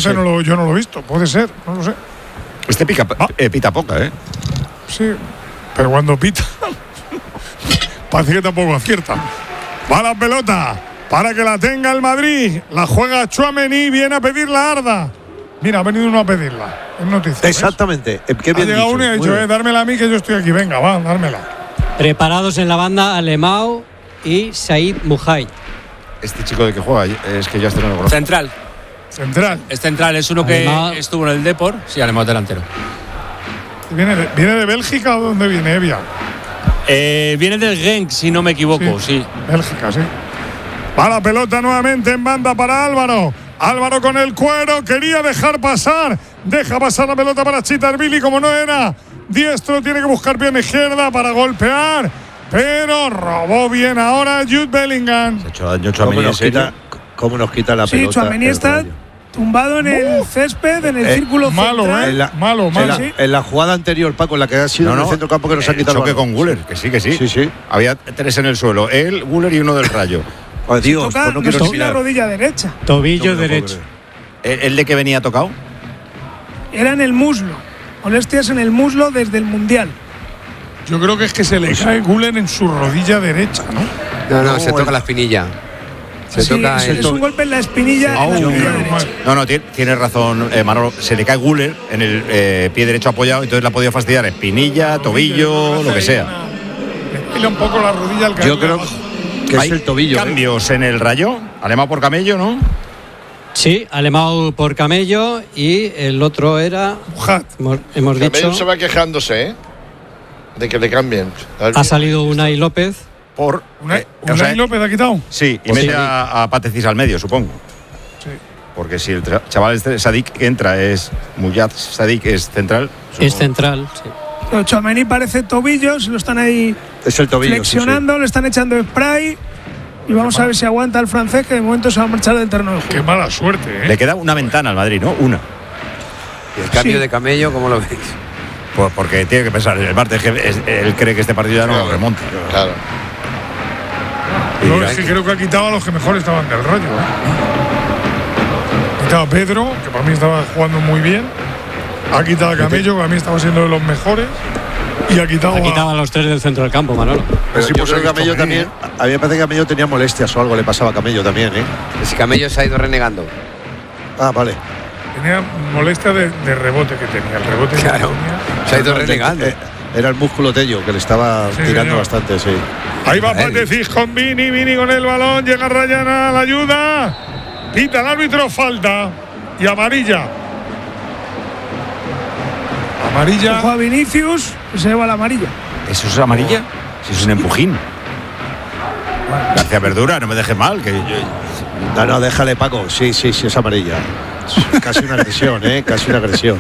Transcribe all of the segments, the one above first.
Ese yo no lo he visto, puede ser, no lo sé. Este pita poca, ¿eh? Sí, pero cuando pita parece que tampoco acierta. Va la pelota para que la tenga el Madrid. La juega Tchouaméni, viene a pedirla Arda. Mira, ha venido uno a pedirla. Es noticia. Exactamente. Qué bien ha llegado dicho. uno y ha dicho, dármela a mí que yo estoy aquí. Venga, va, dármela. Preparados en la banda Alemão y Said Mujay. Este chico de que juega, es que ya no lo conozco. Central. Es central, es uno que estuvo en el Depor. Sí, Alemão delantero. ¿Viene de Bélgica o dónde viene, Evia? Viene del Genk, si no me equivoco, sí. Bélgica, sí. Va la pelota nuevamente en banda para Álvaro. Álvaro con el cuero, quería dejar pasar. Deja pasar la pelota para Chitarvili, como no era diestro, tiene que buscar pierna izquierda para golpear. Pero robó bien ahora Jude Bellingham. Se ha hecho daño Tchouaméni. ¿Cómo nos quita la pelota? Sí, Tchouaméni está tumbado en el césped, en el círculo malo, central. Malo. En la jugada anterior, Paco, en la que ha sido en el centro campo que nos ha quitado el choque con Güler, que sí. Había 3 en el suelo, él, Güler y uno del Rayo. Dios, pues no quiero la rodilla derecha. Tobillo derecho. ¿El de que venía tocado? Era en el muslo. Molestias en el muslo desde el Mundial. Yo creo que es que se le cae Güler en su rodilla derecha, ¿no? No, se toca la espinilla. Es un golpe en la espinilla. No, tienes razón, Manolo. Se le cae Güler en el pie derecho apoyado, entonces le ha podido fastidiar espinilla, tobillo, lo que sea. Le pila un poco la rodilla al caer. Yo creo que es el tobillo. Cambios en el Rayo. Alemão por Camello, ¿no? Sí, Alemão por Camello y el otro era. Hemos dicho. Camello se va quejándose, de que le cambien. Ha salido Unai López. ¿Unai López ha quitado? Sí, y mete a Patecis al medio, supongo. Sí. Porque si el chaval Sadik que entra es Muyaz Sadik, es central. Es central, sí. Pero Tchouaméni parece tobillo, se lo están ahí flexionando, le están echando spray. Y vamos a ver si aguanta el francés, que de momento se va a marchar del terreno de juego. Qué mala suerte, Le queda una ventana al Madrid, ¿no? Una. ¿Y el cambio de Camello, cómo lo veis? Pues porque tiene que pensar en el martes, él cree que este partido ya no lo remonta. Claro. No, es que creo que ha quitado a los que mejor estaban del Rayo. Ha quitado a Pedro, que para mí estaba jugando muy bien. Ha quitado a Camello, que para mí estaba siendo de los mejores. Y ha quitado a los 3 del centro del campo, Manolo. Pero sí, pues el Camello también. A mí me parece que Camello tenía molestias o algo le pasaba a Camello también, Si Camello se ha ido renegando. Ah, vale. Tenía molestia de rebote que tenía. El rebote claro. Se ha ido renegando. Era el músculo tello que le estaba tirando bastante, sí. Ahí va Patecis con Vini con el balón, llega Rayana a la ayuda. Pita el árbitro, falta y amarilla. Ojo a Vinicius, se lleva la amarilla. ¿Eso es amarilla? Si es un empujín. García Verdura, no me dejes mal. No, déjale, Paco. Sí, es amarilla. Casi una agresión, casi una agresión.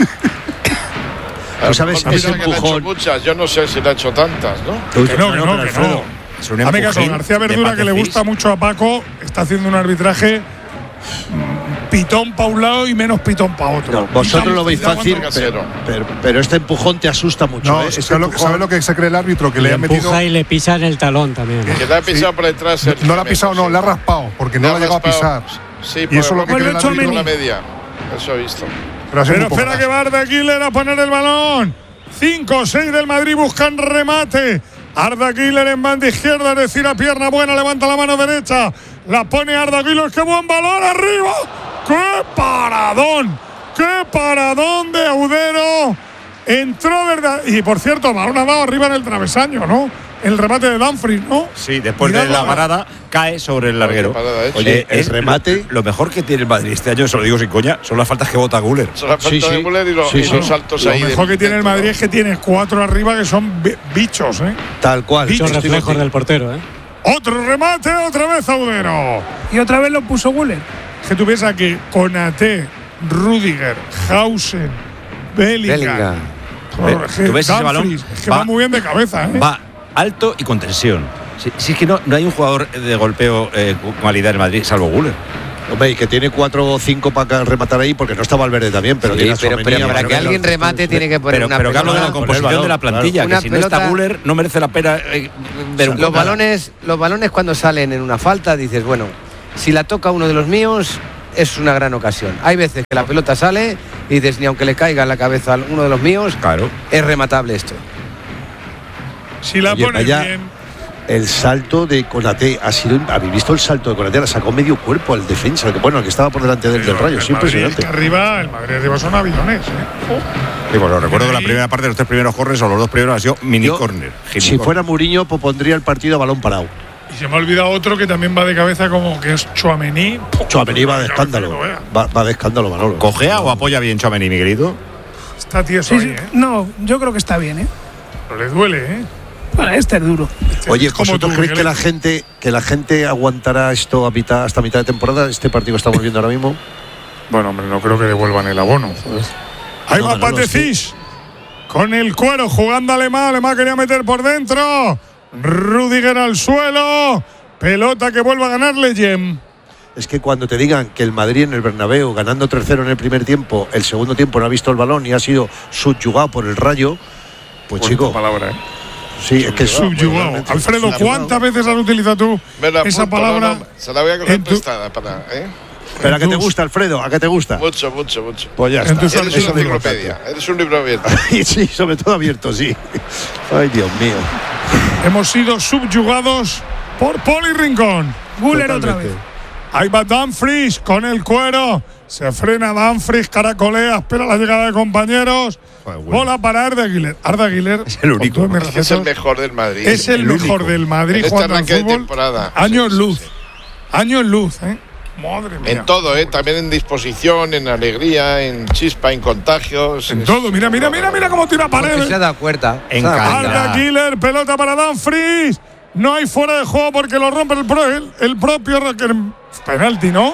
¿Tú sabes ese empujón? Muchas, yo no sé si le ha hecho tantas, ¿no? Que no. Es un empujón. Caso, García Verdura, que le gusta mucho a Paco, está haciendo un arbitraje pitón para un lado y menos pitón para otro. No, vosotros lo veis fácil, pero este empujón te asusta mucho. No, ¿sabes lo que se cree el árbitro? Que le ha metido. Empuja y le pisa en el talón también. Que le ha pisado por detrás. No le ha pisado, no, le ha raspado, porque no le ha llegado a pisar. Sí, y eso es lo que cree el árbitro. La media. Eso he visto. Pero espera que va Arda Güler a poner el balón. 5-6 del Madrid buscan remate. Arda Güler en banda izquierda, es decir, a pierna buena, levanta la mano derecha. La pone Arda Güler, ¡qué buen balón arriba! ¡Qué paradón! ¡Qué paradón de Audero! Entró, ¿verdad? Y por cierto, balón ha dado arriba en el travesaño, ¿no? El remate de Dumfries, ¿no? Sí, después de la parada cae sobre el larguero. Oye, el remate. Lo mejor que tiene el Madrid este año, se lo digo sin coña, son las faltas que bota Güler. Son las faltas de Güler y los saltos ahí. Lo mejor que tiene el Madrid es que tiene 4 arriba que son bichos, Tal cual. Bichos reflejos del portero, Otro remate, otra vez Audero. Y otra vez lo puso Güler. Que tú piensas que Konaté, Rüdiger, Hausen, Bellingham. ¿Tú ves ese balón? Es que va muy bien de cabeza, Va alto y con tensión. Si es que no hay un jugador de golpeo con calidad en Madrid, salvo Güler. Hombre, y que tiene 4 o 5 para rematar ahí, porque no está Valverde también, pero tiene pero para que alguien remate tiene que poner una pelota. Pero que hablo de la composición de la plantilla, que si no está Güler no merece la pena ver un los balones cuando salen en una falta dices, bueno, si la toca uno de los míos es una gran ocasión. Hay veces que la pelota sale y dices, ni aunque le caiga en la cabeza a uno de los míos, claro, es rematable esto. Si la pones bien. El salto de Konaté habéis visto el salto de Konaté, la sacó medio cuerpo al defensa, que bueno, el que estaba por delante del Rayo, es impresionante. El Madrid arriba son aviones, Sí, bueno, recuerdo que la primera parte de los 3 primeros corners o los 2 primeros ha sido mini corner. Si fuera Mourinho, pues pondría el partido a balón parado. Y se me ha olvidado otro que también va de cabeza, como que es Tchouaméni. Tchouaméni va de escándalo. Va de escándalo, Manolo. ¿Cojea o apoya bien Tchouaméni, mi querido? Está tieso ahí, No, yo creo que está bien, Pero le duele, Bueno, este es duro. Oye, ¿vosotros creéis que la gente aguantará esto hasta mitad de temporada? Este partido que estamos viendo ahora mismo. Bueno, hombre, no creo que devuelvan el abono. Ahí va Patecís. Con el Cuero jugando Alemán quería meter por dentro. Rüdiger al suelo. Pelota que vuelve a ganar Leyen. Es que cuando te digan que el Madrid en el Bernabéu, ganando 3-0 en el primer tiempo, el segundo tiempo no ha visto el balón y ha sido subyugado por el Rayo, pues chico. Palabra, Sí, es que es subyugado. Alfredo, ¿cuántas veces has utilizado tú esa palabra? No, se la voy a coger prestada para. Pero ¿a qué te gusta, Alfredo? ¿A qué te gusta? Mucho. Pues ya está. Eres una enciclopedia. Eres un libro abierto. Sí, sobre todo abierto, sí. Ay, Dios mío. Hemos sido subyugados por Poli Rincón. Güler otra vez. Ahí va Dumfries con el Cuero. Se frena Dumfries, caracolea, espera la llegada de compañeros. Bola para Arda Güler. Arda Güler es el único. Es el mejor del Madrid. Es el mejor del Madrid jugando al fútbol. Años luz. Años luz, Madre mía. En todo, también en disposición, en alegría, en chispa, en contagios. En todo. Mira cómo tira paredes. Se ha dado cuenta. Arda Güler, pelota para Dumfries. No hay fuera de juego porque lo rompe el propio penalti, ¿no?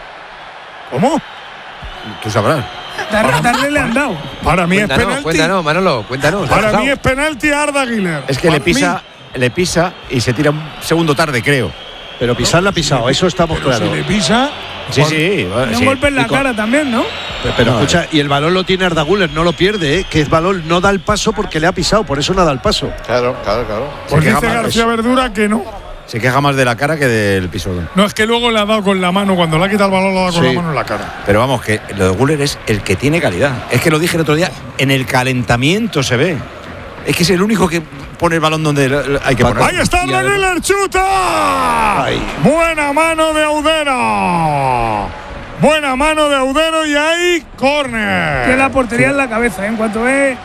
¿Cómo? Tú sabrás. Darle le han dado. Para mí es penalti. Cuéntanos, Manolo, cuéntanos. Para mí es penalti a Arda Güler. Es que le pisa y se tira un segundo tarde, creo. Pero pisar la ha pisado, eso estamos claros. Si le pisa. Sí. Un golpe en la cara también, ¿no? Pero escucha, y el balón lo tiene Arda Güler, no lo pierde, que el balón no da el paso porque le ha pisado, por eso no da el paso. Claro. Pues dice García Verdura que no. Se queja más de la cara que del pisotón. No, es que luego le ha dado con la mano, cuando le ha quitado el balón, lo ha dado con la mano en la cara. Pero vamos, que lo de Güler es el que tiene calidad. Es que lo dije el otro día, en el calentamiento se ve. Es que es el único que pone el balón donde hay que ponerlo. ¡Ahí está Arda Güler, chuta! Ay. Buena mano de Audero. Buena mano de Audero y ahí córner. Tiene la portería en la cabeza. En cuanto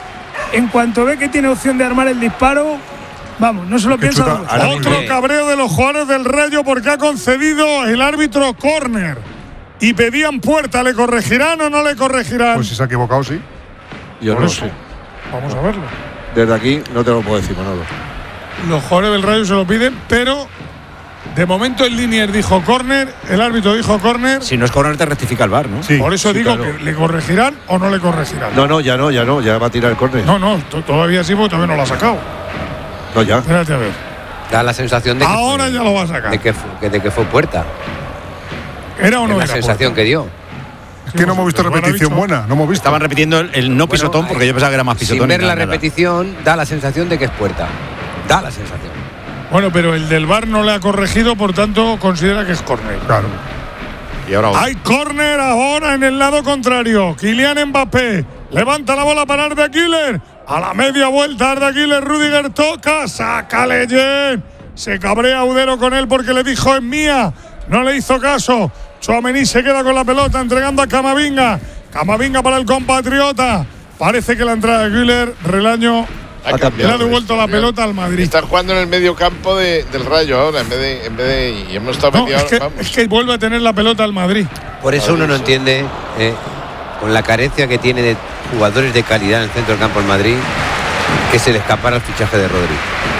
ve que tiene opción de armar el disparo, vamos, no se lo piensa. Otro cabreo de los jugadores del Rayo porque ha concedido el árbitro córner. Y pedían puerta. ¿Le corregirán o no le corregirán? Pues si se ha equivocado, sí. Yo no sé. Vamos a verlo. Desde aquí no te lo puedo decir, Manolo. Los jugadores del Rayo se lo piden, pero de momento el Linier dijo córner, el árbitro dijo córner. Si no es córner te rectifica el VAR, ¿no? Sí, por eso digo claro. Que le corregirán o no le corregirán. No, ya va a tirar el córner. No, todavía sí, porque todavía no lo ha sacado. No, ya. Espérate a ver. Da la sensación de que ahora ya lo va a sacar. De que fue puerta. ¿Era o no era? La sensación puerta que dio. Es que no hemos visto repetición buena, no hemos visto. Estaban repitiendo el no pisotón porque yo pensaba que era más pisotón. Sin ver la repetición, da la sensación de que es puerta. Da la sensación. Bueno, pero el del VAR no le ha corregido, por tanto considera que es córner. Claro. Y ahora hay córner ahora en el lado contrario. Kylian Mbappé levanta la bola para Arda Güler. A la media vuelta Arda Güler, Rüdiger toca, saca Leyen. Se cabrea Audero con él porque le dijo es mía. No le hizo caso. Tchouaméni se queda con la pelota entregando a Camavinga. Camavinga para el compatriota. Parece que la entrada de Güler, Relaño le ha devuelto la pelota al Madrid. Está jugando en el medio campo del Rayo ahora, en vez de y hemos estado es que vuelve a tener la pelota al Madrid. Por eso uno no entiende, con la carencia que tiene de jugadores de calidad en el centro del campo del Madrid, que se le escapara el fichaje de Rodri.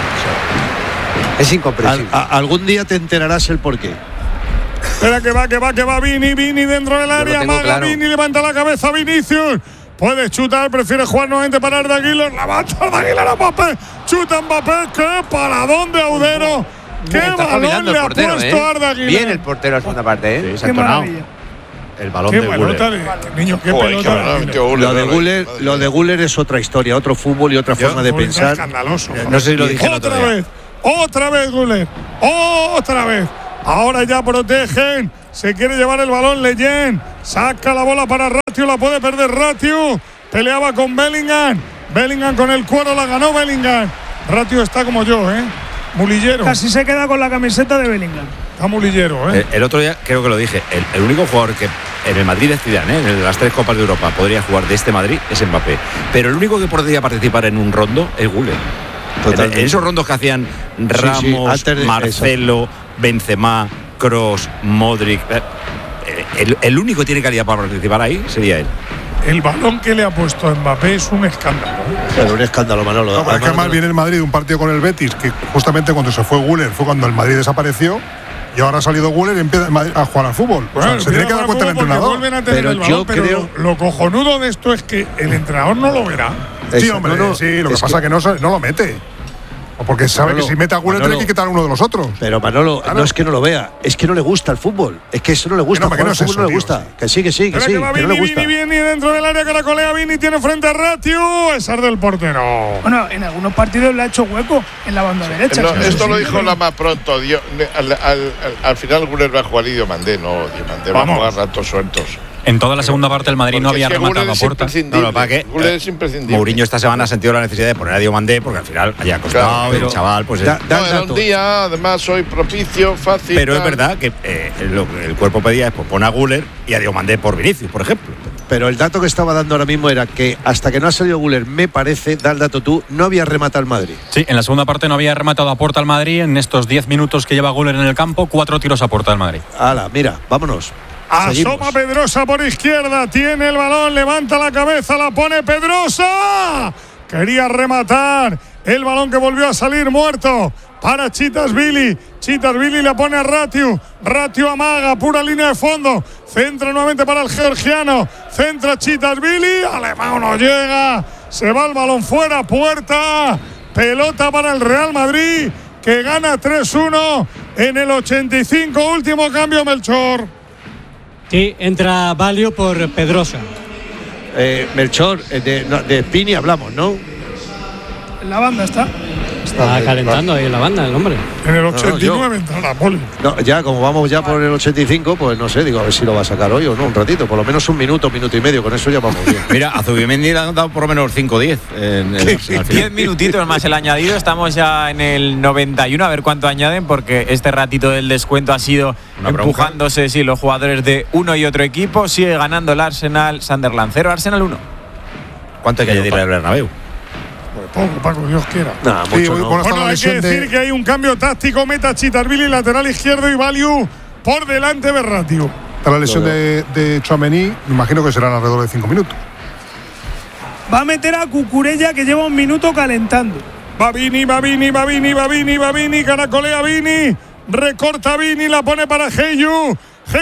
Es incomprensible. Algún día te enterarás el porqué. Espera que va Vini dentro del área, Maga claro. Vini levanta la cabeza Vinicius. Puede chutar, prefiere jugar nuevamente para Arda Güler. Levanta Arda Güler a Mbappé. Chuta Mbappé, qué paradón de Audero. Qué balón le ha puesto Arda Güler. Bien el portero a la segunda parte, Sí, se ha entonado. El balón de Güler. Niño, qué pelota. Lo de Güler es otra historia, otro fútbol y otra forma de pensar. Escandaloso. No sé si lo dije Otra vez Güler. Otra vez. Ahora ya protegen Se quiere llevar el balón Leyen. Saca la bola para Ratiu. La puede perder Ratiu. Peleaba con Bellingham. Bellingham con el cuero. La ganó Bellingham. Ratiu está como yo, mulillero. Casi se queda con la camiseta de Bellingham. Está mulillero, El otro día creo que lo dije. El único jugador que en el Madrid de Zidane, en las 3 Copas de Europa, podría jugar de este Madrid es Mbappé. Pero el único que podría participar en un rondo es Güler. En esos rondos que hacían Ramos, Marcelo, Benzema, Kroos, Modric, el único que tiene calidad para participar ahí sería él. El balón que le ha puesto a Mbappé es un escándalo. Pero un escándalo, Manolo. No, es que además viene el Madrid de un partido con el Betis, que justamente cuando se fue Güler fue cuando el Madrid desapareció. Y ahora ha salido Güler y empieza a jugar al fútbol. Bueno, se tiene que dar cuenta el entrenador. Vuelven a tener el balón, pero lo cojonudo de esto es que el entrenador no lo verá. Sí, hombre, sí, lo que pasa es que no lo mete. O porque sabe Manolo, que si mete a Güler tiene que quitar a uno de los otros. Pero Manolo, no es que no lo vea, es que no le gusta el fútbol. Es que eso no le gusta. No, el fútbol no le gusta. Que sí, que no le gusta. Vini dentro del área, caracolea Vini, tiene frente a Ratiu. Es del portero. Bueno, en algunos partidos le ha hecho hueco en la banda derecha. No, esto lo dijo Lama pronto. Al final Güler va a jugar y Diomandé va a jugar ratos sueltos. En toda la segunda parte el Madrid no había rematado a puerta. Güler es imprescindible. Mourinho esta semana ha sentido la necesidad de poner a Diomandé porque al final haya costado el chaval. Pues era un día, además hoy propicio, fácil. Pero es verdad que lo que el cuerpo pedía es pues, poner a Güler y a Diomandé por Vinicius, por ejemplo. Pero el dato que estaba dando ahora mismo era que hasta que no ha salido Güler, me parece, da el dato tú, no había rematado el Madrid. Sí, en la segunda parte no había rematado a puerta el Madrid. En estos 10 minutos que lleva Güler en el campo, 4 tiros a puerta del Madrid. Hala, mira, vámonos. Asoma Pedrosa por izquierda, tiene el balón, levanta la cabeza, la pone Pedrosa. Quería rematar el balón que volvió a salir muerto para Chitasvili. Chitasvili la pone a Ratiu. Ratiu amaga, pura línea de fondo. Centra nuevamente para el georgiano. Centra Chitasvili. Alemán no llega. Se va el balón fuera, puerta. Pelota para el Real Madrid, que gana 3-1 en el 85. Último cambio, Melchor. Sí, entra Valio por Pedrosa. Melchor, de Pini hablamos, ¿no? En la banda está calentando ahí en la banda el hombre. En el 89 entra la Poli. No, ya como vamos ya por el 85, pues no sé, digo, a ver si lo va a sacar hoy o no, un ratito, por lo menos un minuto y medio, con eso ya vamos bien. Mira, a Zubimendi le han dado por lo menos 5-10. 10 minutitos más el añadido, estamos ya en el 91, a ver cuánto añaden, porque este ratito del descuento ha sido empujándose los jugadores de uno y otro equipo. Sigue ganando el Arsenal, Sunderland 0, Arsenal 1. ¿Cuánto hay que añadirle al Bernabéu? Poco, Paco, Dios quiera. Bueno, hay que decir que hay un cambio táctico. Meta Chitarvili, lateral izquierdo, y Value por delante de Ratiu. Está la lesión de Tchouaméni, me imagino que serán alrededor de 5 minutos. Va a meter a Cucurella, que lleva un minuto calentando. Va Vini, caracolea Vini. Recorta Vini, la pone para Heyu.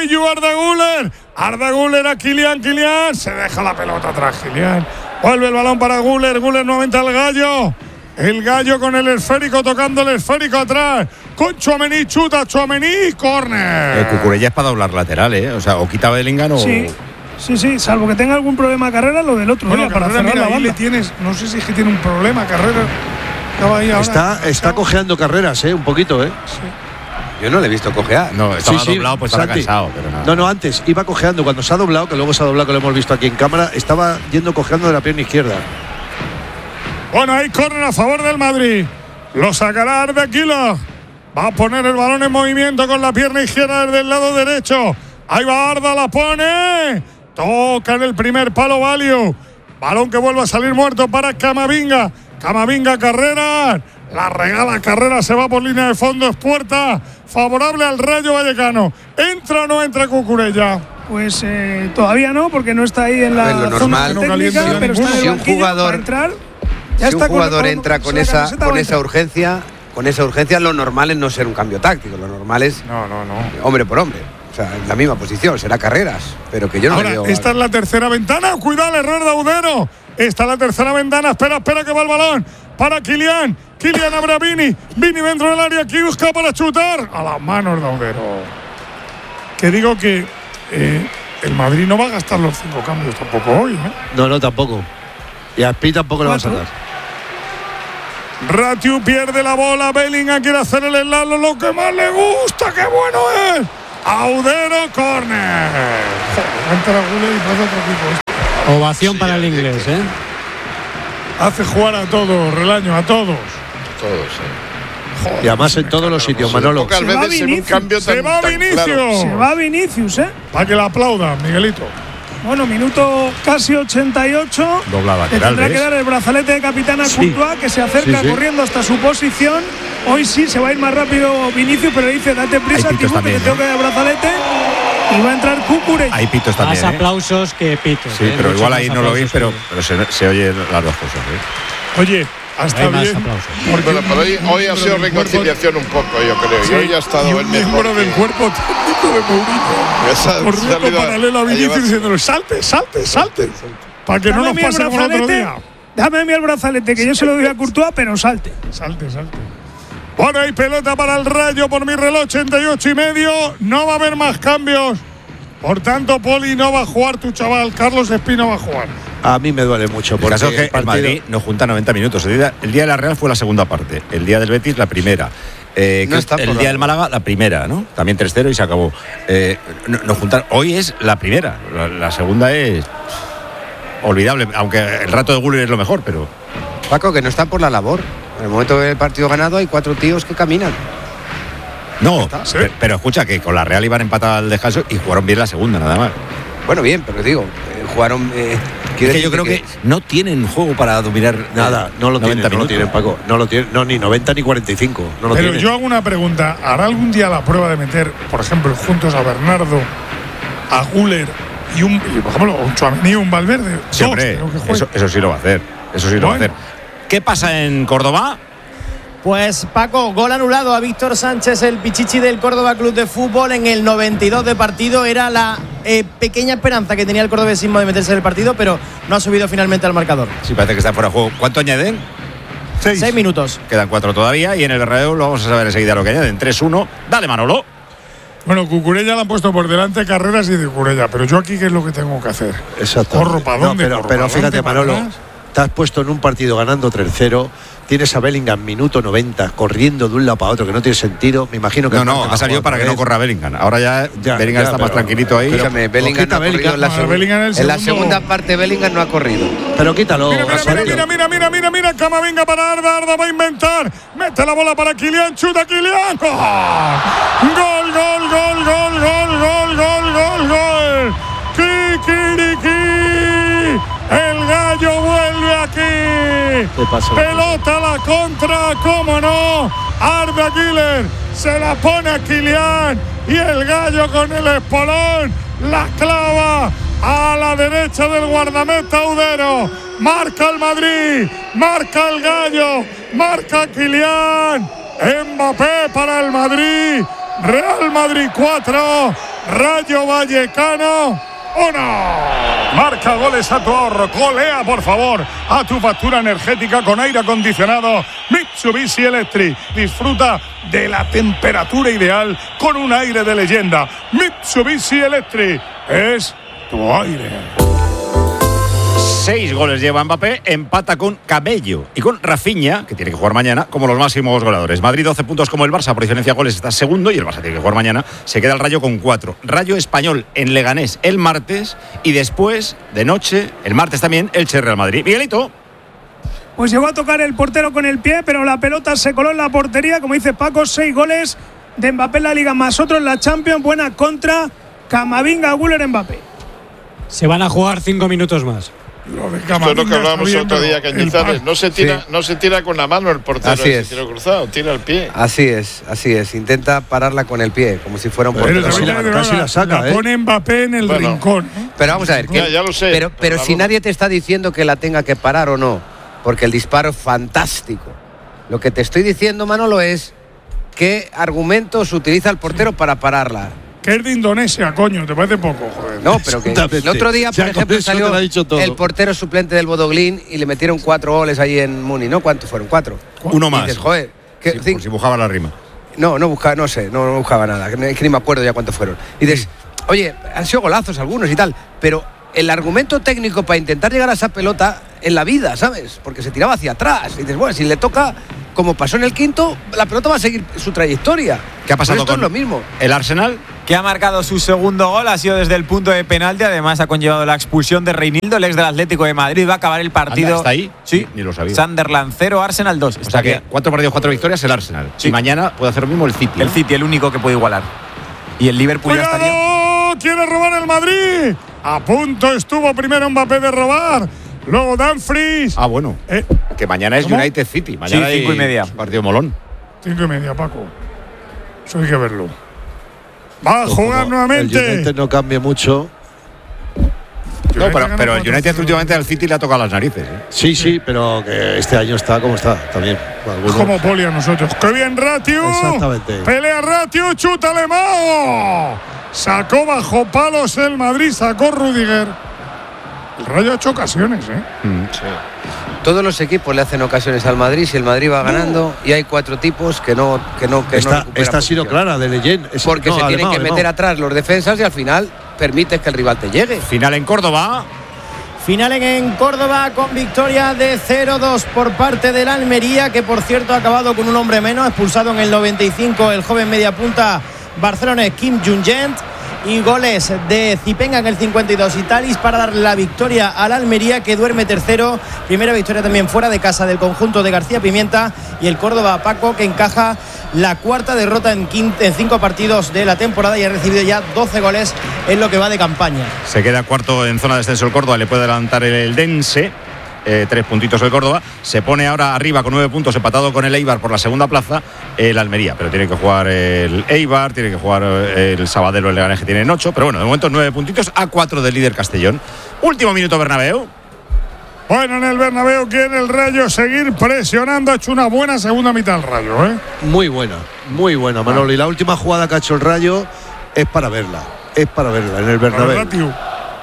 Arda Güler a Kylian. Se deja la pelota atrás, Kylian. Vuelve el balón para Güler nuevamente al Gallo. El Gallo con el esférico, tocando el esférico atrás. Con Tchouaméni, chuta Tchouaméni, córner. Cucurella es para doblar lateral, o sea, o quita Bellingham o… Sí, salvo que tenga algún problema de carrera, lo del otro. Bueno, Carrera, mira, ahí le tienes, no sé si es que tiene un problema, Carrera. Está cojeando Carreras, un poquito, Sí. Yo no le he visto cojear. No, estaba doblado, pues estaba cansado. Pero nada. No, antes iba cojeando. Cuando se ha doblado, que luego se ha doblado, que lo hemos visto aquí en cámara, estaba yendo cojeando de la pierna izquierda. Bueno, hay córner a favor del Madrid. Lo sacará Arda Güler. Va a poner el balón en movimiento con la pierna izquierda desde el lado derecho. Ahí va Arda, la pone. Toca en el primer palo Value. Balón que vuelve a salir muerto para Camavinga. Carrera. La regala Carrera, se va por línea de fondo, es puerta favorable al Rayo Vallecano. ¿Entra o no entra Cucurella? Pues todavía no, porque no está ahí en la zona técnica, pero está en el banquillo para entrar. Si un jugador entra con esa urgencia, lo normal es no ser un cambio táctico, lo normal es hombre por hombre. O sea, en la misma posición, será Carreras, pero que yo no le veo. Esta es la tercera ventana, cuidado el error de Audero. Esta es la tercera ventana, espera que va el balón para Kylian abre a Vini dentro del área, aquí busca para chutar a las manos de Audero. Que digo que el Madrid no va a gastar los 5 cambios tampoco hoy, No, tampoco. Y a Spi tampoco le va a sacar. Ratiu pierde la bola, Bellingham quiere hacer el enlace, lo que más le gusta, qué bueno es. Audero, córner. Entra Guller y pasa otro equipo. Ovación para el inglés, ¿eh? Hace jugar a todos, Relaño, a todos. Todos, sí. Y además en todos los sitios, Manolo. Pocas veces en un cambio Se va Vinicius. claro. Se va Vinicius, ¿eh? Para que la aplaudan, Miguelito. Bueno, minuto casi 88. Dobla Le lateral, tendrá que ¿ves? dar el brazalete de capitán a Courtois, que se acerca corriendo hasta su posición. Hoy sí se va a ir más rápido Vinicius, pero le dice: date prisa, Hay pitos Tibu, que te también, tengo que dar el brazalete. Y va a entrar Cucurella. Hay pitos también. Más aplausos que pitos. Sí, pero Muchos igual más ahí no lo oís, aplausos pero se oyen las dos cosas. Oye, hasta Hay más bien. aplausos. Bueno, pero hoy ha sido reconciliación un poco, yo creo. Sí, Y hoy ha estado y el un mejor. miembro del cuerpo técnico de Mourinho. Corriendo paralelo a Vinicius diciéndole: salte, salte, salte. Para que no nos pase como el otro día. Dame a mí el brazalete, que yo se lo doy a Courtois, pero salte. Salte, salte. Bueno, hay pelota para el Rayo por mi reloj, 88,5. No va a haber más cambios. Por tanto, Poli no va a jugar tu chaval. Carlos Espino va a jugar. A mí me duele mucho. El Porque caso es que el Madrid no junta 90 minutos. El día de la Real fue la segunda parte. El día del Betis, la primera. El día del Málaga, la primera, ¿no? También 3-0 y se acabó. No juntar. Hoy es la primera. La segunda es olvidable. Aunque el rato de Guller es lo mejor, pero. Paco, que no están por la labor. En el momento del partido ganado hay 4 tíos que caminan. No, pero escucha que con la Real iban empatados al descanso y jugaron bien la segunda, nada más. Bueno, bien, pero digo, jugaron. Es que yo creo que no tienen juego para dominar nada, no lo tienen, Paco. No lo tienen, no, ni 90 ni 45. No lo pero tienen. yo hago una pregunta. ¿Hará algún día la prueba de meter, por ejemplo, juntos a Bernardo, a Guller y por ejemplo, un Tchouaméni y un Valverde? Sí, hombre, eso sí lo va a hacer. Eso sí lo va a hacer. ¿Qué pasa en Córdoba? Pues Paco, gol anulado a Víctor Sánchez, el pichichi del Córdoba Club de Fútbol en el 92 de partido. Era la pequeña esperanza que tenía el cordobesismo de meterse en el partido, pero no ha subido finalmente al marcador. Sí, parece que está fuera de juego. ¿Cuánto añaden? 6 minutos. Quedan 4 todavía y en el Bernabéu lo vamos a saber enseguida lo que añaden. 3-1. Dale, Manolo. Bueno, Cucurella la han puesto por delante Carreras y de Cucurella, pero yo aquí ¿qué es lo que tengo que hacer? Exacto. ¿Corro para dónde? Pero fíjate, Manolo, te has puesto en un partido ganando 3-0. Tienes a Bellingham minuto 90 corriendo de un lado para otro, que no tiene sentido. Me imagino que no, ha salido para que no corra Bellingham. Ahora ya Bellingham está más tranquilito ahí. Bellingham no ha corrido en la segunda parte. Bellingham no ha corrido. Pero quítalo. Mira, Camavinga para Arda va a inventar. Mete la bola para Kylian, chuta Kylian. Gol. Kikiriki. El gallo vuelve aquí. Pelota a la contra, cómo no. Arda Güler se la pone a Kylian y el gallo con el espolón la clava a la derecha del guardameta Audero. Marca el Madrid, marca el gallo, marca Kylian. Mbappé para el Madrid. Real Madrid 4, Rayo Vallecano 1. Marca goles a tu ahorro. Golea, por favor, a tu factura energética con aire acondicionado Mitsubishi Electric. Disfruta de la temperatura ideal con un aire de leyenda. Mitsubishi Electric es tu aire. 6 goles lleva Mbappé, empata con Cabello y con Rafinha, que tiene que jugar mañana, como los máximos goleadores. Madrid 12 puntos como el Barça, por diferencia de goles está segundo y el Barça tiene que jugar mañana. Se queda el Rayo con 4. Rayo Español en Leganés el martes y después, de noche, el martes también, el Real Madrid. Miguelito. Pues llegó a tocar el portero con el pie, pero la pelota se coló en la portería. Como dice Paco, 6 goles de Mbappé en la Liga, más otro en la Champions. Buena contra. Camavinga, Güler, Mbappé. Se van a jugar 5 minutos más. Esto es lo que hablábamos otro día, Cañizares. No se tira con la mano el portero. Así es. Tiro cruzado, tira el pie. Así es. Intenta pararla con el pie, como si fuera un portero. Casi la saca, pone Mbappé en el rincón. Pero vamos a ver. Ya lo sé. Pero si nadie te está diciendo que la tenga que parar o no, porque el disparo es fantástico. Lo que te estoy diciendo, Manolo, es qué argumentos utiliza el portero para pararla. Que es de Indonesia, coño, ¿te parece poco? Joder. No, pero que el otro día, por ejemplo, salió el portero suplente del Bodo Glimt y le metieron 4 goles ahí en Muni, ¿no? ¿Cuántos fueron? 4. Uno más. Dices, joder, por si buscaba la rima. No buscaba, no sé, no buscaba nada, que ni me acuerdo ya cuántos fueron. Y dices, oye, han sido golazos algunos y tal, pero el argumento técnico para intentar llegar a esa pelota en la vida, ¿sabes? Porque se tiraba hacia atrás. Y dices, bueno, si le toca, como pasó en el quinto, la pelota va a seguir su trayectoria. ¿Qué ha pasado con lo mismo? El Arsenal? Que ha marcado su segundo gol, ha sido desde el punto de penalti, además ha conllevado la expulsión de Reinildo, el ex del Atlético de Madrid. Va a acabar el partido. Anda, ¿está ahí? Sí. Ni lo sabía. Sunderland 0, Arsenal 2. O sea que 4 partidos, 4 victorias el Arsenal. Sí. Y mañana puede hacer lo mismo el City. El City, el único que puede igualar. Y el Liverpool ya estaría. ¡Quiere robar el Madrid! A punto estuvo primero Mbappé de robar. Luego Dumfries. Ah, bueno. Que mañana es United City. Mañana sí, 5:30. Partido molón. 5:30, Paco. Eso hay que verlo. Va a jugar nuevamente. El United no cambia mucho. No, pero el United últimamente al City le ha tocado las narices. Sí, pero que este año está como está también. Como Poli a nosotros. ¡Qué bien, Ratiu! Exactamente. Pelea Ratiu, chuta Alemão. Sacó bajo palos el Madrid, sacó Rudiger. El Rayo ha hecho ocasiones, Sí. Todos los equipos le hacen ocasiones al Madrid si el Madrid va ganando y hay 4 tipos que no esta ha sido clara de Leyen. Porque se tienen que meter atrás los defensas y al final permites que el rival te llegue. Final en Córdoba. Final en Córdoba con victoria de 0-2 por parte del Almería, que por cierto ha acabado con un hombre menos, expulsado en el 95 el joven mediapunta barcelonés Kim Jung-gent. Y goles de Zipenga en el 52 y Talis para dar la victoria al Almería, que duerme tercero. Primera victoria también fuera de casa del conjunto de García Pimienta. Y el Córdoba, Paco, que encaja la 4ª derrota en 5 partidos de la temporada y ha recibido ya 12 goles en lo que va de campaña. Se queda cuarto en zona de descenso el Córdoba, le puede adelantar el Dense. 3 puntitos el Córdoba, se pone ahora arriba con 9 puntos, empatado con el Eibar por la segunda plaza el Almería, pero tiene que jugar el Eibar, tiene que jugar el Sabadell o el Leganés, que tienen 8, pero bueno, de momento 9 puntitos a 4 del líder Castellón. Último minuto Bernabéu. Bueno, en el Bernabéu quiere el Rayo seguir presionando, ha hecho una buena segunda mitad el Rayo, Muy buena, Manolo, y la última jugada que ha hecho el Rayo es para verla en el Bernabéu.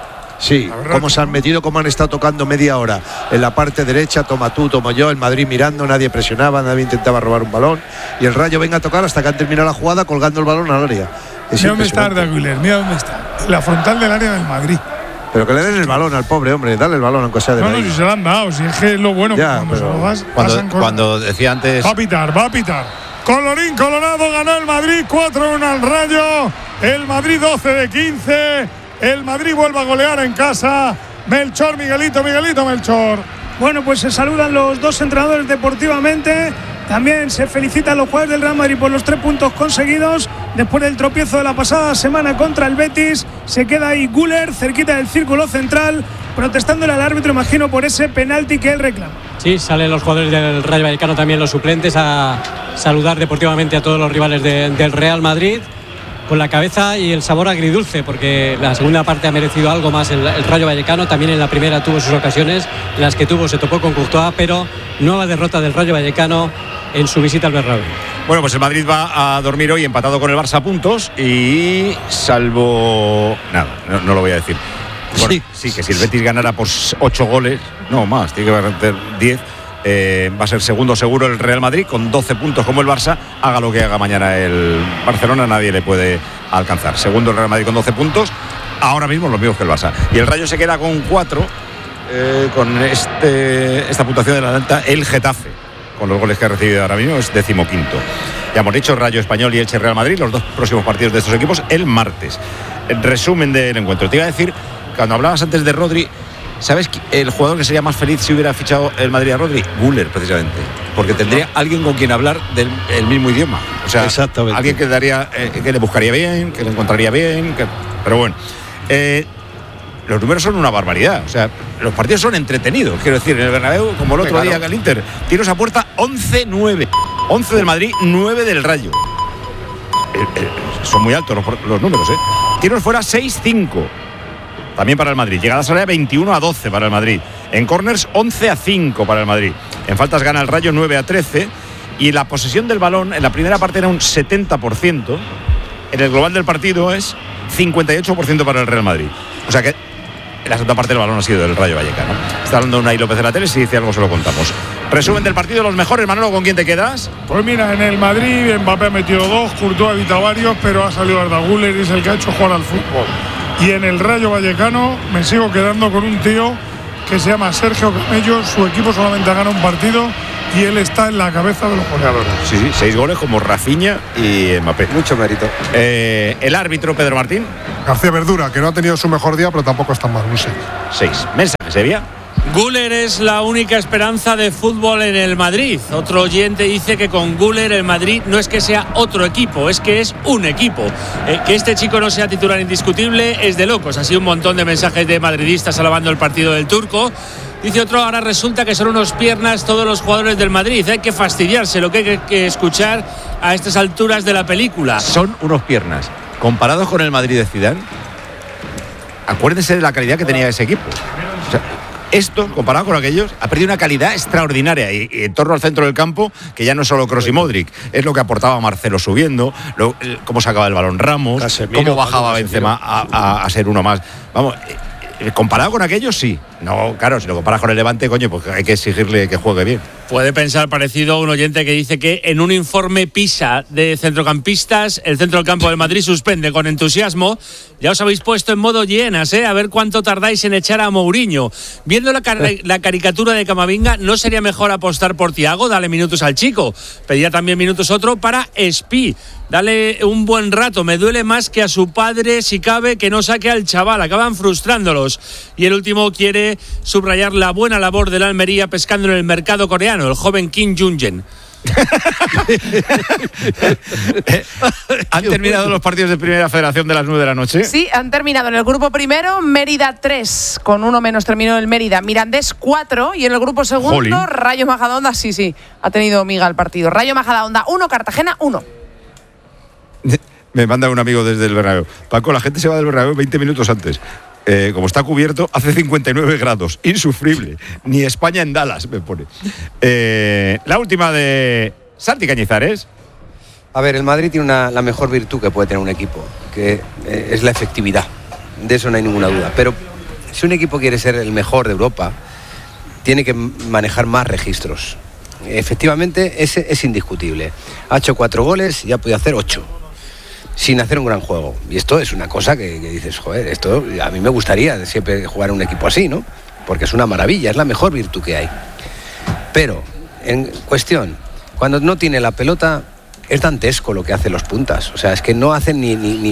Sí, cómo se han metido, cómo han estado tocando media hora en la parte derecha, toma tú, tomo yo, el Madrid mirando, nadie presionaba, nadie intentaba robar un balón y el Rayo venga a tocar hasta que han terminado la jugada colgando el balón al área. Mira dónde está Arda Güler, mira dónde está, la frontal del área del Madrid. Pero que le den el balón al pobre hombre, dale el balón aunque sea de si se lo han dado, si es que es lo bueno ya, cuando se lo das, cuando decía antes. Va a pitar. Colorín colorado, ganó el Madrid 4-1 al Rayo, el Madrid 12 de 15. El Madrid vuelve a golear en casa. Melchor, Miguelito, Melchor. Bueno, pues se saludan los dos entrenadores deportivamente. También se felicitan los jugadores del Real Madrid por los 3 puntos conseguidos. Después del tropiezo de la pasada semana contra el Betis, se queda ahí Güler, cerquita del círculo central, protestándole al árbitro, imagino, por ese penalti que él reclama. Sí, salen los jugadores del Rayo Vallecano, también los suplentes, a saludar deportivamente a todos los rivales del Real Madrid, con la cabeza y el sabor agridulce, porque la segunda parte ha merecido algo más el Rayo Vallecano. También en la primera tuvo sus ocasiones, las que tuvo se topó con Courtois, pero nueva derrota del Rayo Vallecano en su visita al Bernabéu. Bueno, pues el Madrid va a dormir hoy empatado con el Barça a puntos y salvo nada, no lo voy a decir. Bueno, sí, que si el Betis ganara por 8 goles, no más, tiene que haber 10. Va a ser segundo seguro el Real Madrid con 12 puntos como el Barça. Haga lo que haga mañana el Barcelona, nadie le puede alcanzar. Segundo el Real Madrid con 12 puntos, ahora mismo los mismos que el Barça. Y el Rayo se queda con 4, con esta puntuación de la alta, el Getafe, con los goles que ha recibido ahora mismo, es 15º. Ya hemos dicho, Rayo Español y Elche Real Madrid, los 2 próximos partidos de estos equipos el martes. El resumen del encuentro. Te iba a decir, cuando hablabas antes de Rodri, ¿sabes el jugador que sería más feliz si hubiera fichado el Madrid a Rodri? Güler, precisamente. Porque tendría alguien con quien hablar del mismo idioma. O sea, alguien que que le buscaría bien, que le encontraría bien. Pero bueno, los números son una barbaridad. O sea, los partidos son entretenidos. Quiero decir, en el Bernabéu, como el otro día en el Inter, tiros a puerta 11-9. 11 del Madrid, 9 del Rayo. Son muy altos los números, Tiros fuera 6-5. También para el Madrid. Llegadas al área 21-12 para el Madrid. En corners 11-5 para el Madrid. En faltas gana el Rayo 9-13. Y la posesión del balón en la primera parte era un 70%. En el global del partido es 58% para el Real Madrid. O sea que en la segunda parte del balón ha sido del Rayo Vallecano. Está hablando Unai López de la tele. Si dice algo se lo contamos. Resumen del partido, los mejores. Manolo, ¿con quién te quedas? Pues mira, en el Madrid Mbappé ha metido 2, Courtois ha evitado varios, pero ha salido Arda Güler y es el que ha hecho jugar al fútbol. Y en el Rayo Vallecano me sigo quedando con un tío que se llama Sergio Camello. Su equipo solamente ha ganado un partido y él está en la cabeza de los goleadores. Sí, 6 goles como Rafinha y Mbappé. Mucho mérito. El árbitro, Pedro Martín. García Verdura, que no ha tenido su mejor día, pero tampoco está mal, un 6. 6. Mensaje, Sevilla. Güler es la única esperanza de fútbol en el Madrid. Otro oyente dice que con Güler el Madrid no es que sea otro equipo, es que es un equipo. Que este chico no sea titular indiscutible es de locos. Así un montón de mensajes de madridistas alabando el partido del turco. Dice otro, ahora resulta que son unos piernas todos los jugadores del Madrid. Hay que fastidiarse, lo que hay que escuchar a estas alturas de la película. Son unos piernas. Comparados con el Madrid de Zidane, acuérdense de la calidad que tenía ese equipo. O sea, esto, comparado con aquellos, ha perdido una calidad extraordinaria y en torno al centro del campo, que ya no es solo Kroos y Modric, es lo que aportaba Marcelo subiendo, cómo sacaba el balón Ramos, Casemiro, cómo bajaba Benzema a ser uno más. Vamos, comparado con aquellos, sí. No, claro, si lo comparas con el Levante, coño, pues hay que exigirle que juegue bien. Puede pensar parecido a un oyente que dice que en un informe PISA de centrocampistas, el centro del campo del Madrid suspende con entusiasmo. Ya os habéis puesto en modo hienas, a ver cuánto tardáis en echar a Mourinho. Viendo la caricatura de Camavinga, ¿no sería mejor apostar por Thiago? Dale minutos al chico. Pedía también minutos otro para Espi. Dale un buen rato. Me duele más que a su padre, si cabe, que no saque al chaval. Acaban frustrándolos. Y el último quiere subrayar la buena labor de la Almería pescando en el mercado coreano, el joven Kim Jung-jen. ¿Han terminado los partidos de Primera Federación de las 9 de la noche? Sí, han terminado. En el grupo primero, Mérida 3, con 1 menos terminó el Mérida. Mirandés 4, y en el grupo segundo, Jolín. Rayo Majadahonda, sí, ha tenido miga el partido. Rayo Majadahonda 1, Cartagena 1. Me manda un amigo desde el Bernabéu. Paco, la gente se va del Bernabéu 20 minutos antes. Como está cubierto, hace 59 grados. Insufrible. Ni España en Dallas, me pone. La última de Santi Cañizares. A ver, el Madrid tiene la mejor virtud que puede tener un equipo, que es la efectividad. De eso no hay ninguna duda. Pero si un equipo quiere ser el mejor de Europa, tiene que manejar más registros. Efectivamente, ese es indiscutible. Ha hecho 4 goles y ha podido hacer 8. Sin hacer un gran juego. Y esto es una cosa que dices, joder, esto a mí me gustaría siempre jugar en un equipo así, ¿no? Porque es una maravilla, es la mejor virtud que hay. Pero, en cuestión, cuando no tiene la pelota, es dantesco lo que hacen los puntas. O sea, es que no hacen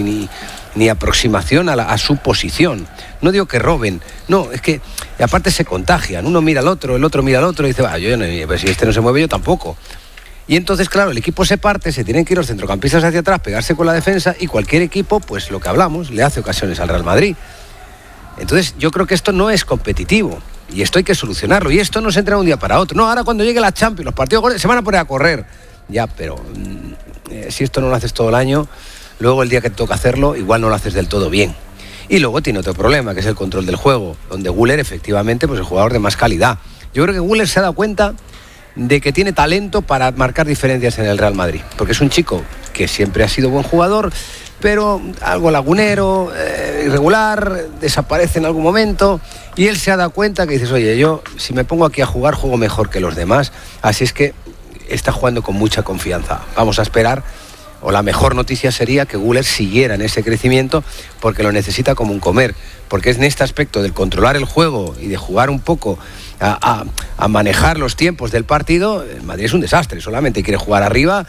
ni aproximación a su posición. No digo que roben, no, es que aparte se contagian. Uno mira al otro, el otro mira al otro y dice, yo no, pues si este no se mueve, yo tampoco. Y entonces, claro, el equipo se parte, se tienen que ir los centrocampistas hacia atrás, pegarse con la defensa, y cualquier equipo, pues lo que hablamos, le hace ocasiones al Real Madrid. Entonces, yo creo que esto no es competitivo, y esto hay que solucionarlo, y esto no se entra de un día para otro. No, ahora cuando llegue la Champions, los partidos se van a poner a correr. Ya, pero si esto no lo haces todo el año, luego el día que te toca hacerlo, igual no lo haces del todo bien. Y luego tiene otro problema, que es el control del juego, donde Güler, efectivamente, pues es el jugador de más calidad. Yo creo que Güler se ha dado cuenta de que tiene talento para marcar diferencias en el Real Madrid, porque es un chico que siempre ha sido buen jugador, pero algo lagunero, irregular, desaparece en algún momento, y él se ha dado cuenta que dices, oye, yo si me pongo aquí a jugar, juego mejor que los demás, así es que está jugando con mucha confianza. Vamos a esperar, o la mejor noticia sería que Güler siguiera en ese crecimiento, porque lo necesita como un comer, porque es en este aspecto del controlar el juego y de jugar un poco a manejar los tiempos del partido. El Madrid es un desastre, solamente quiere jugar arriba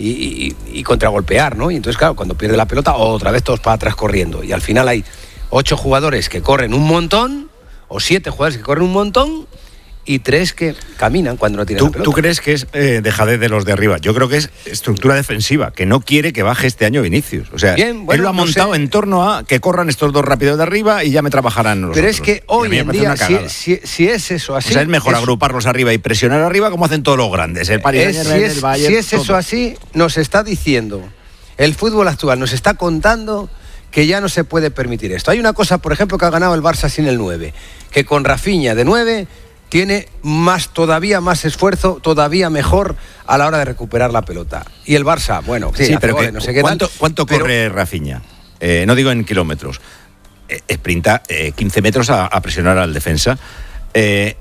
y contragolpear, ¿no? Y entonces, claro, cuando pierde la pelota, otra vez todos para atrás corriendo, y al final hay 8 jugadores que corren un montón, o 7 jugadores que corren un montón, y 3 que caminan cuando no tienen la pelota. ¿Tú crees que es dejadez de los de arriba? Yo creo que es estructura defensiva, que no quiere que baje este año Vinicius. O sea, bien, bueno, él lo ha montado en torno a que corran estos 2 rápidos de arriba y ya me trabajarán los Pero otros. Es que hoy en día, si es eso así... O sea, es mejor agruparlos arriba y presionar arriba como hacen todos los grandes. El Paris Saint-Germain, el Bayern... Si es eso así, nos está diciendo, el fútbol actual nos está contando que ya no se puede permitir esto. Hay una cosa, por ejemplo, que ha ganado el Barça sin el 9, que con Rafinha de 9... tiene todavía más esfuerzo, todavía mejor a la hora de recuperar la pelota. Y el Barça, bueno, sí, pero goles, no sé qué ¿cuánto corre Rafinha? No digo en kilómetros. Sprinta 15 metros a presionar al defensa. ¿Qué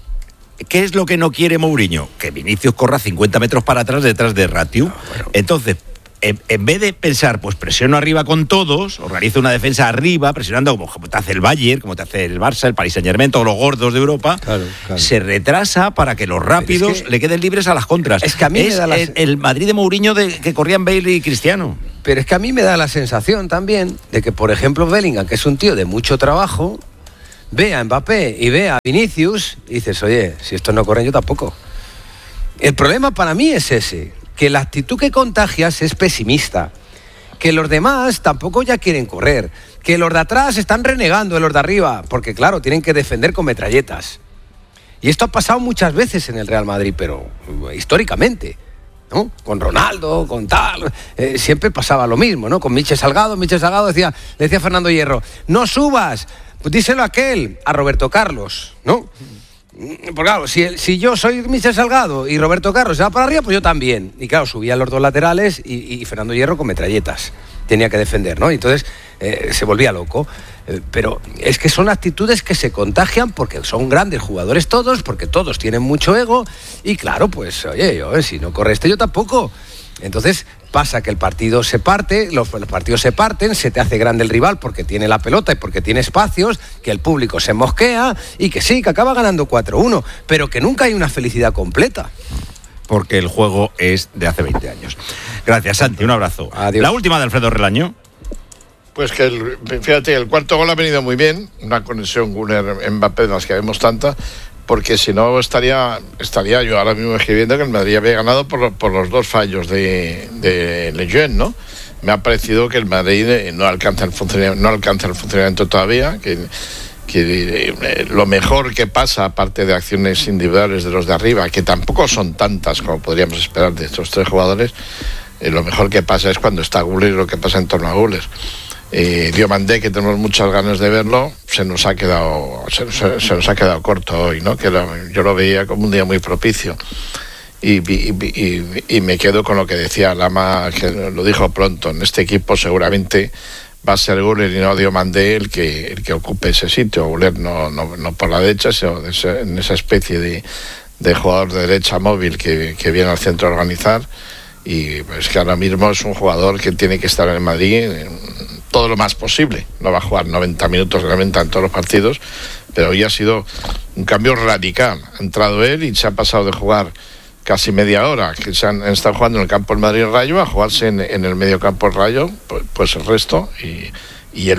es lo que no quiere Mourinho? Que Vinicius corra 50 metros para atrás detrás de Ratiu. Entonces, en vez de pensar, pues presiono arriba con todos, organizo una defensa arriba, presionando como te hace el Bayern, como te hace el Barça, el Paris Saint-Germain, todos los gordos de Europa, se retrasa para que los rápidos le queden libres a las contras. Es que a mí me da el Madrid de Mourinho que corrían Bale y Cristiano. Pero es que a mí me da la sensación también de que, por ejemplo, Bellingham, que es un tío de mucho trabajo, ve a Mbappé y ve a Vinicius y dices, oye, si estos no corren, yo tampoco. El problema para mí es ese, que la actitud que contagias es pesimista, que los demás tampoco ya quieren correr, que los de atrás están renegando de los de arriba, porque claro, tienen que defender con metralletas. Y esto ha pasado muchas veces en el Real Madrid, pero históricamente, ¿no? Con Ronaldo, con tal, siempre pasaba lo mismo, ¿no? Con Michel Salgado le decía Fernando Hierro, no subas, pues díselo a aquel, a Roberto Carlos, ¿no? Porque claro, si yo soy Michel Salgado y Roberto Carlos se va para arriba, pues yo también. Y claro, subían los dos laterales y Fernando Hierro con metralletas tenía que defender, ¿no? Y entonces se volvía loco. Pero es que son actitudes que se contagian porque son grandes jugadores todos, porque todos tienen mucho ego. Y claro, pues oye, si no corre yo tampoco. Entonces pasa que el partido se parte, los partidos se parten, se te hace grande el rival porque tiene la pelota y porque tiene espacios, que el público se mosquea y que sí, que acaba ganando 4-1, pero que nunca hay una felicidad completa. Porque el juego es de hace 20 años. Gracias, Santi, un abrazo. Adiós. La última de Alfredo Relaño. Pues que fíjate, el cuarto gol ha venido muy bien, una conexión Güler-Mbappé de las que vemos tanta, porque si no estaría yo ahora mismo escribiendo que el Madrid había ganado por los dos fallos de Lejeune, ¿no? Me ha parecido que el Madrid no alcanza el funcionamiento todavía, que lo mejor que pasa, aparte de acciones individuales de los de arriba, que tampoco son tantas como podríamos esperar de estos tres jugadores, lo mejor que pasa es cuando está Güler y lo que pasa en torno a Güler. Diomandé, que tenemos muchas ganas de verlo, se nos ha quedado corto hoy, ¿no? Yo lo veía como un día muy propicio y me quedo con lo que decía Lama, que lo dijo pronto. En este equipo seguramente va a ser Güler y no Diomandé el que ocupe ese sitio. Güler no por la derecha, sino en esa especie de jugador de derecha móvil que viene al centro a organizar. Y pues que ahora mismo es un jugador que tiene que estar en Madrid todo lo más posible. No va a jugar 90 minutos realmente en todos los partidos, pero hoy ha sido un cambio radical. Ha entrado él y se ha pasado de jugar casi media hora, que se han estado jugando en el campo del Madrid Rayo, a jugarse en el medio campo del Rayo, pues el resto. Y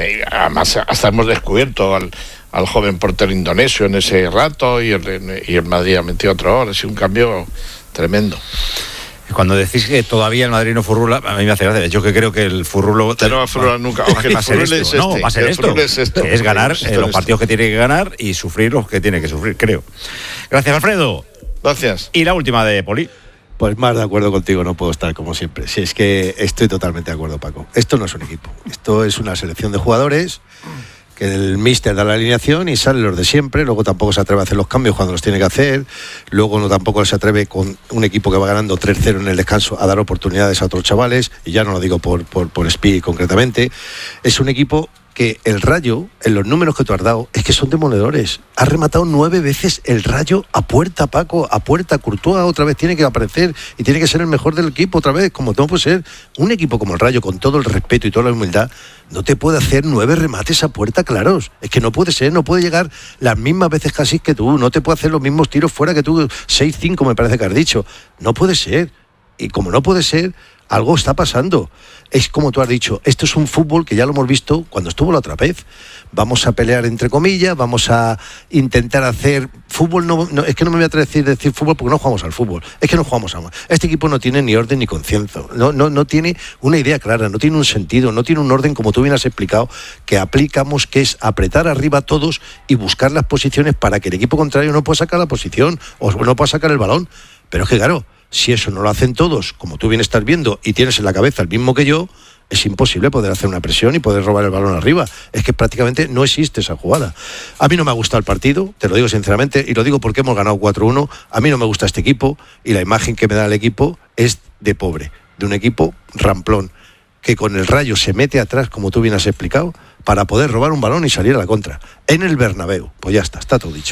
además hasta hemos descubierto al joven portero indonesio en ese rato y el Madrid ha metido otro gol. Ha sido un cambio tremendo. Cuando decís que todavía el Madrid no furrula, a mí me hace gracia. Yo que creo que el furrulo no va a furrular nunca. Va a ser esto. No, va a ser esto. Que es ganar los partidos que tiene que ganar y sufrir los que tiene que sufrir, creo. Gracias, Alfredo. Gracias. Y la última de Poli. Pues más de acuerdo contigo no puedo estar, como siempre. Si es que estoy totalmente de acuerdo, Paco. Esto no es un equipo. Esto es una selección de jugadores que el míster da la alineación y salen los de siempre. Luego tampoco se atreve a hacer los cambios cuando los tiene que hacer. Luego tampoco se atreve con un equipo que va ganando 3-0 en el descanso a dar oportunidades a otros chavales. Y ya no lo digo por Spi concretamente. Es un equipo que el Rayo, en los números que tú has dado, es que son demoledores. Ha rematado 9 veces el Rayo a puerta, Paco, a puerta. Courtois otra vez tiene que aparecer y tiene que ser el mejor del equipo otra vez, como no puede ser. Un equipo como el Rayo, con todo el respeto y toda la humildad, no te puede hacer 9 remates a puerta claros. Es que no puede ser, no puede llegar las mismas veces casi que tú, no te puede hacer los mismos tiros fuera que tú, 6-5 me parece que has dicho. No puede ser. Y como no puede ser, algo está pasando. Es como tú has dicho, esto es un fútbol que ya lo hemos visto cuando estuvo la otra vez. Vamos a pelear entre comillas, vamos a intentar hacer fútbol. No, es que no me voy a atrever a decir fútbol porque no jugamos al fútbol. Es que no jugamos a... Este equipo no tiene ni orden ni conciencia. No tiene una idea clara, no tiene un sentido, no tiene un orden como tú bien has explicado, que aplicamos, que es apretar arriba a todos y buscar las posiciones para que el equipo contrario no pueda sacar la posición o no pueda sacar el balón. Pero es que claro, si eso no lo hacen todos, como tú bien estás viendo, y tienes en la cabeza el mismo que yo, es imposible poder hacer una presión y poder robar el balón arriba. Es que prácticamente no existe esa jugada. A mí no me ha gustado el partido, te lo digo sinceramente, y lo digo porque hemos ganado 4-1. A mí no me gusta este equipo, y la imagen que me da el equipo es de pobre, de un equipo ramplón, que con el Rayo se mete atrás, como tú bien has explicado, para poder robar un balón y salir a la contra. En el Bernabéu, pues ya está todo dicho.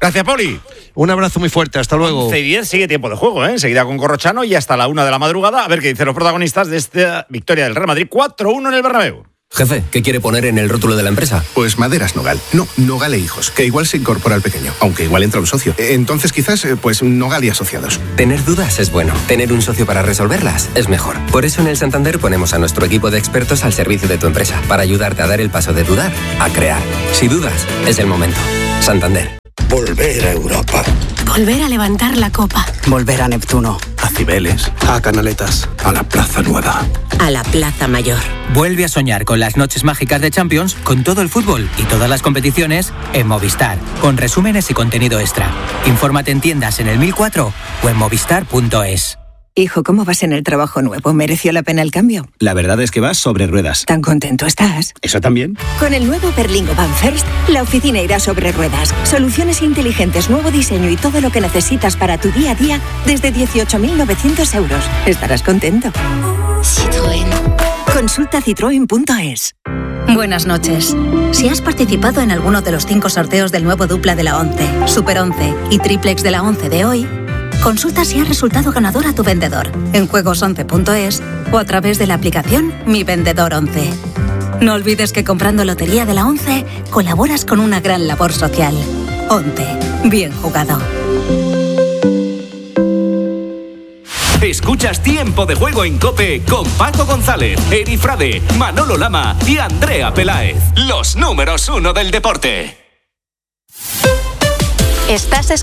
Gracias, Poli. Un abrazo muy fuerte, hasta luego. 11:10 sigue tiempo de juego, ¿eh? Enseguida con Corrochano y hasta la 1 de la madrugada. A ver qué dicen los protagonistas de esta victoria del Real Madrid 4-1 en el Bernabéu. Jefe, ¿qué quiere poner en el rótulo de la empresa? Pues Maderas Nogal. No, Nogal e Hijos, que igual se incorpora al pequeño, aunque igual entra un socio. Entonces quizás, pues Nogal y Asociados. Tener dudas es bueno. Tener un socio para resolverlas es mejor. Por eso en el Santander ponemos a nuestro equipo de expertos al servicio de tu empresa, para ayudarte a dar el paso de dudar a crear. Si dudas, es el momento. Santander. Volver a Europa. Volver a levantar la copa. Volver a Neptuno. A Cibeles. A Canaletas. A la Plaza Nueva. A la Plaza Mayor. Vuelve a soñar con las noches mágicas de Champions, con todo el fútbol y todas las competiciones en Movistar, con resúmenes y contenido extra. Infórmate en tiendas en el 1004 o en movistar.es. Hijo, ¿cómo vas en el trabajo nuevo? ¿Mereció la pena el cambio? La verdad es que vas sobre ruedas. ¿Tan contento estás? ¿Eso también? Con el nuevo Berlingo Van First, la oficina irá sobre ruedas. Soluciones inteligentes, nuevo diseño y todo lo que necesitas para tu día a día desde 18.900 euros. Estarás contento. Citroën. Consulta citroen.es. Buenas noches. Si has participado en alguno de los 5 sorteos del nuevo dupla de la 11, Super 11 y Triplex de la 11 de hoy, consulta si has resultado ganador a tu vendedor en juegos11.es o a través de la aplicación Mi Vendedor 11. No olvides que comprando Lotería de la 11 colaboras con una gran labor social. 11. Bien jugado. Escuchas Tiempo de Juego en COPE con Paco González, Eri Frade, Manolo Lama y Andrea Peláez. Los números 1 del deporte. Estás